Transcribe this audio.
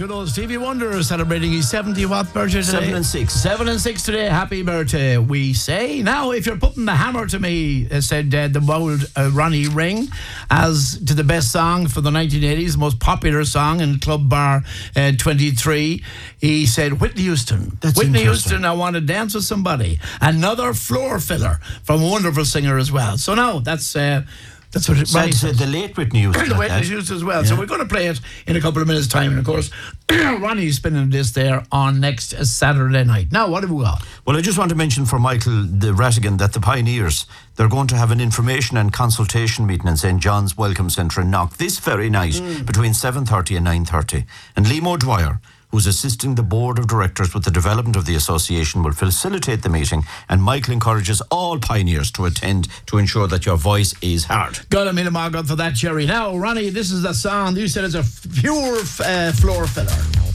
for those Stevie Wonder celebrating his 70th birthday today. 7 and 6. 7 and 6 today. Happy birthday, we say. Now, if you're putting the hammer to me, said the bold Ronnie Ring, as to the best song for the 1980s, most popular song in Club Bar 23, he said Whitney Houston. That's Whitney interesting. Houston, I Want to Dance with Somebody. Another floor filler from a wonderful singer as well. So now, that's what it Ronnie said. The late Whitney Houston. the Whitney Houston as well. Yeah. So we're going to play it in a couple of minutes' time. And of course, Ronnie's spinning this there on next Saturday night. Now, what have we got? Well, I just want to mention for Michael the Rattigan that the Pioneers, they're going to have an information and consultation meeting in St. John's Welcome Centre in Knock this very night between 7:30 and 9:30. And Liam O'Dwyer, who's assisting the board of directors with the development of the association, will facilitate the meeting, and Michael encourages all pioneers to attend to ensure that your voice is heard. Got a minute mark for that, Jerry. Now, Ronnie, this is the song you said is a pure floor filler.